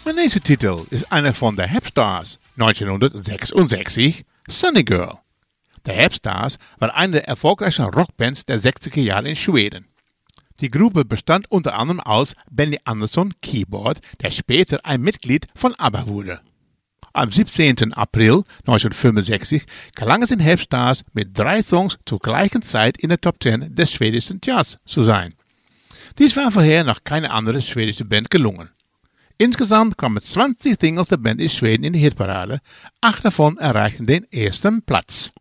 Mijn nächste Titel ist einer von der Hepstars, 1966, Sunny Girl. Der Hepstars war eine der erfolgreichsten Rockbands der 60er Jahre in Schweden. Die Gruppe bestand unter anderem aus Benny Andersson, Keyboard, der später ein Mitglied von ABBA wurde. Am 17. April 1965 gelang es den Hepstars mit 3 Songs zur gleichen Zeit in der Top 10 des schwedischen Charts zu sein. Dies war vorher noch keine andere schwedische Band gelungen. Insgesamt kamen 20 Singles der Band in Schweden in die Hitparade, 8 davon erreichten den ersten Platz.